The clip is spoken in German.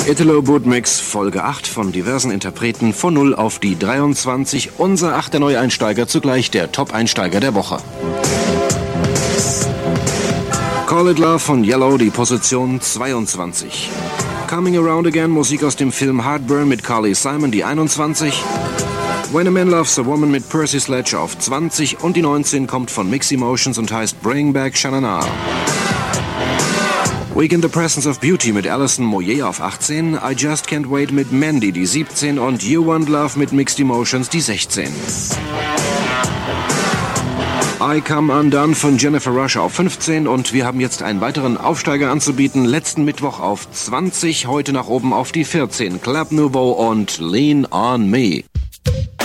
Italo Bootmix, Folge 8 von diversen Interpreten von 0 auf die 23. Unser 8. Neueinsteiger, zugleich der Top-Einsteiger der Woche. Call It Love von Yellow, die Position 22. Coming Around Again, Musik aus dem Film Heartburn mit Carly Simon, die 21. When a Man Loves a Woman mit Percy Sledge auf 20 und die 19 kommt von Mixed Emotions und heißt Bring Back Sha-Na-Na. Week in the Presence of Beauty mit Alison Moyet auf 18, I Just Can't Wait mit Mandy, die 17 und You Want Love mit Mixed Emotions, die 16. I Come Undone von Jennifer Rush auf 15 und wir haben jetzt einen weiteren Aufsteiger anzubieten. Letzten Mittwoch auf 20, heute nach oben auf die 14. Club Nouveau und Lean on Me.